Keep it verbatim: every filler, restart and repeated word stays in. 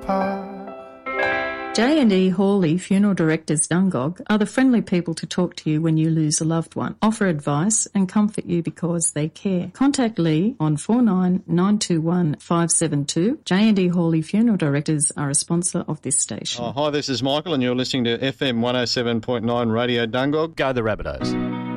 part. J and E Hawley Funeral Directors Dungog are the friendly people to talk to you when you lose a loved one, offer advice and comfort you because they care. Contact Lee on four nine nine two one five seven two. J and E Hawley Funeral Directors are a sponsor of this station. Oh, hi, this is Michael and you're listening to F M one oh seven point nine Radio Dungog. Go the Rabbitohs.